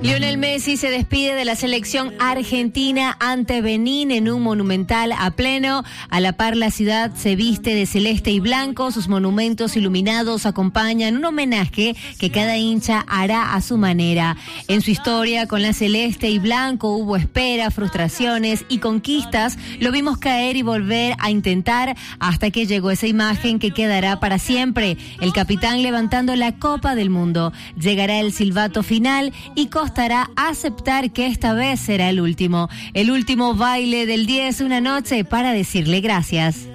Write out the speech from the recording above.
Lionel Messi se despide de la selección argentina ante Benín en un monumental a pleno. A la par, la ciudad se viste de celeste y blanco. Sus monumentos iluminados acompañan un homenaje que cada hincha hará a su manera. En su historia con la celeste y blanco hubo espera, frustraciones y conquistas. Lo vimos caer y volver a intentar hasta que llegó esa imagen que quedará para siempre. El capitán levantando la Copa del Mundo. Llegará el silbato final y costará aceptar que esta vez será el último. El último baile del 10, una noche para decirle gracias.